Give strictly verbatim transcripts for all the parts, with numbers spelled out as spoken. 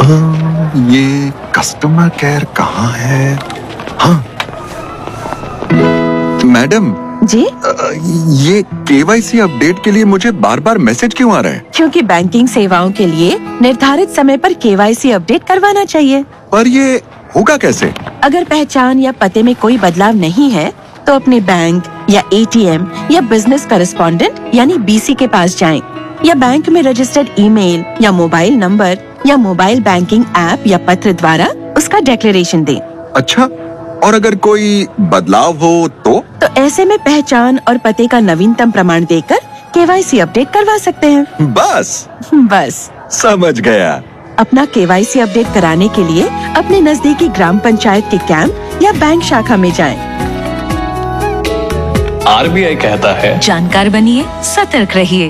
अ, ये customer care कहाँ है? हाँ, मैडम जी, अ, ये केवाईसी अपडेट के लिए मुझे बार बार मैसेज क्यों आ रहा है? क्योंकि बैंकिंग सेवाओं के लिए निर्धारित समय पर केवाईसी अपडेट करवाना चाहिए। पर ये होगा कैसे? अगर पहचान या पते में कोई बदलाव नहीं है, तो अपने बैंक या एटीएम या बिजनेस करेस्पॉन्डेंट यानी बीसी के पास जाएं, या बैंक में रजिस्टर्ड ईमेल या मोबाइल नंबर या मोबाइल बैंकिंग ऐप या पत्र द्वारा उसका डिक्लेरेशन दें। अच्छा, और अगर कोई बदलाव हो तो? तो ऐसे में पहचान और पते का नवीनतम प्रमाण देकर केवाईसी अपडेट करवा सकते हैं। बस बस समझ गया। अपना केवाईसी अपडेट कराने के लिए अपने नजदीकी ग्राम पंचायत के कैंप या बैंक शाखा में जाएं। आरबीआई कहता है, जानकार बनिए, सतर्क रहिए।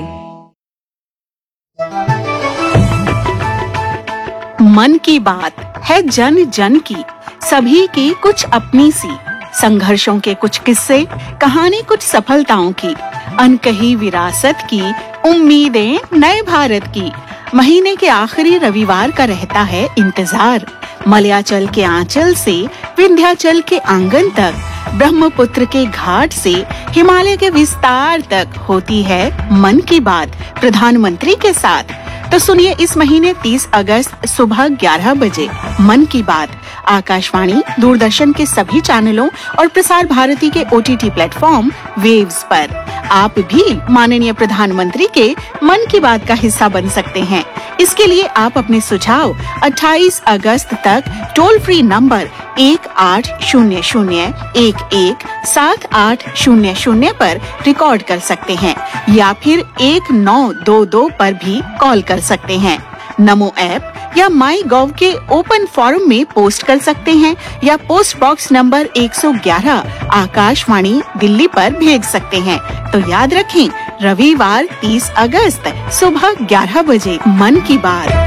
मन की बात है जन जन की, सभी की कुछ अपनी सी, संघर्षों के कुछ किस्से, कहानी कुछ सफलताओं की, अनकही विरासत की, उम्मीदें नए भारत की। महीने के आखिरी रविवार का रहता है इंतजार। मलयाचल के आंचल से विंध्याचल के आंगन तक, ब्रह्मपुत्र के घाट से हिमालय के विस्तार तक होती है मन की बात प्रधानमंत्री के साथ। तो सुनिए इस महीने तीस अगस्त सुबह ग्यारह बजे मन की बात आकाशवाणी, दूरदर्शन के सभी चैनलों और प्रसार भारती के ओटीटी प्लेटफॉर्म वेव्स पर। आप भी माननीय प्रधानमंत्री के मन की बात का हिस्सा बन सकते हैं। इसके लिए आप अपने सुझाव अट्ठाईस अगस्त तक टोल फ्री नंबर एक आठ शून्य शून्य एक एक सात आठ शून्य शून्य पर रिकॉर्ड कर सकते हैं, या फिर एक नौ दो दो पर भी कॉल कर सकते हैं। नमो ऐप या माई गॉव के ओपन फोरम में पोस्ट कर सकते हैं, या पोस्ट बॉक्स नंबर एक सौ ग्यारह आकाशवाणी दिल्ली पर भेज सकते हैं। तो याद रखें, रविवार तीस अगस्त सुबह ग्यारह बजे मन की बात।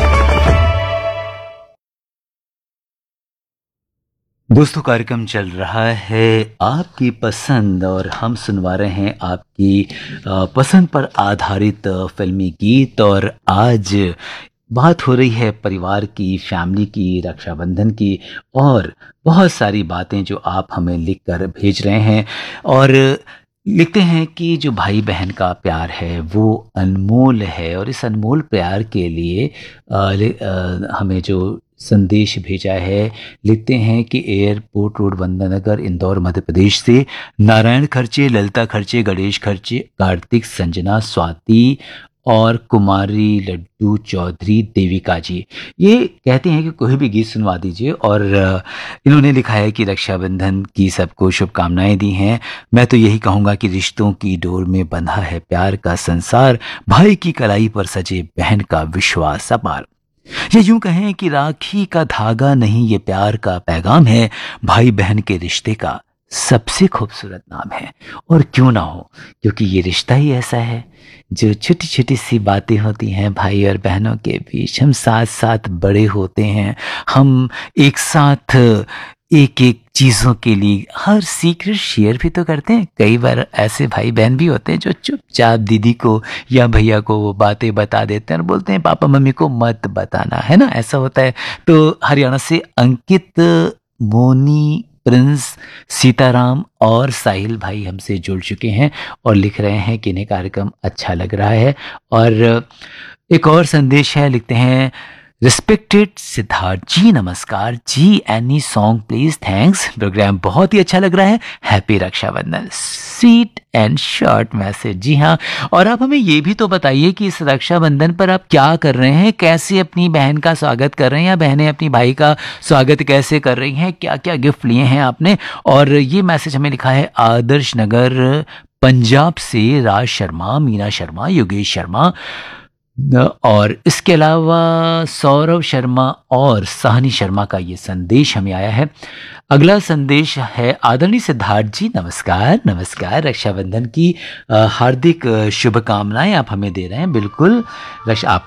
दोस्तों, कार्यक्रम चल रहा है आपकी पसंद और हम सुनवा रहे हैं आपकी अ, पसंद पर आधारित अ, फिल्मी गीत। और आज बात हो रही है परिवार की, फैमिली की, रक्षाबंधन की और बहुत सारी बातें जो आप हमें लिखकर भेज रहे हैं। और लिखते हैं कि जो भाई बहन का प्यार है वो अनमोल है, और इस अनमोल प्यार के लिए अ, ले- अ, हमें जो संदेश भेजा है, लिखते हैं कि एयरपोर्ट रोड, वंदनगर, इंदौर, मध्य प्रदेश से नारायण खर्चे, ललिता खर्चे, गणेश खर्चे, कार्तिक, संजना, स्वाति और कुमारी लड्डू चौधरी, देविका जी। ये कहते हैं कि कोई भी गीत सुनवा दीजिए। और अ, इन्होंने लिखा है कि रक्षाबंधन की सबको शुभकामनाएं दी हैं। मैं तो यही कहूँगा कि रिश्तों की डोर में बंधा है प्यार का संसार, भाई की कलाई पर सजे बहन का विश्वास अपार। ये यूं कहें कि राखी का धागा नहीं, ये प्यार का पैगाम है, भाई बहन के रिश्ते का सबसे खूबसूरत नाम है। और क्यों ना हो, क्योंकि ये रिश्ता ही ऐसा है जो छोटी छोटी सी बातें होती हैं भाई और बहनों के बीच, हम साथ साथ बड़े होते हैं, हम एक साथ एक एक चीज़ों के लिए हर सीक्रेट शेयर भी तो करते हैं। कई बार ऐसे भाई बहन भी होते हैं जो चुपचाप दीदी को या भैया को वो बातें बता देते हैं और बोलते हैं पापा मम्मी को मत बताना, है ना, ऐसा होता है। तो हरियाणा से अंकित, मोनी, प्रिंस, सीताराम और साहिल भाई हमसे जुड़ चुके हैं और लिख रहे हैं कि इन्हें कार्यक्रम अच्छा लग रहा है। और एक और संदेश है, लिखते हैं, रिस्पेक्टेड सिद्धार्थ जी, नमस्कार जी, any song please, thanks, programme बहुत ही अच्छा लग रहा है, happy Rakshabandhan. Sweet and short message. जी हाँ, और आप हमें ये भी तो बताइए कि इस रक्षाबंधन पर आप क्या कर रहे हैं, कैसे अपनी बहन का स्वागत कर रहे हैं, या बहनें अपनी भाई का स्वागत कैसे कर रही हैं, क्या क्या गिफ्ट लिए हैं आपने। और ये मैसेज हमें लिखा है आदर्श नगर पंजाब से राज शर्मा, मीना शर्मा, योगेश शर्मा, और इसके अलावा सौरभ शर्मा और साहनी शर्मा का ये संदेश हमें आया है। अगला संदेश है, आदरणीय सिद्धार्थ जी, नमस्कार नमस्कार, रक्षाबंधन की अ, हार्दिक अ, शुभकामनाएं आप हमें दे रहे हैं। बिल्कुल, रक्षा आप